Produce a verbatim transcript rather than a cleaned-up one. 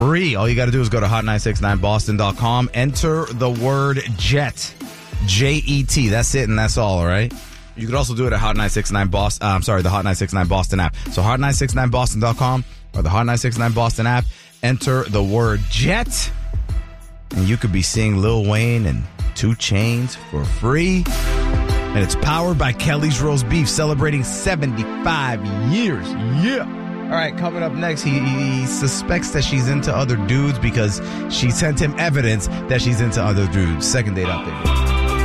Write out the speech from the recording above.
free. All you got to do is go to hot nine six nine boston dot com. Enter the word JET. J E T. That's it and that's all, all right? You could also do it at Hot nine six nine Boston. Uh, I'm sorry, the Hot nine six nine Boston app. So hot nine six nine boston dot com or the Hot nine six nine Boston app. Enter the word JET. And you could be seeing Lil Wayne and two Chainz for free. And it's powered by Kelly's Roast Beef, celebrating seventy-five years. Yeah. All right, coming up next, he, he suspects that she's into other dudes because she sent him evidence that she's into other dudes. Second date update.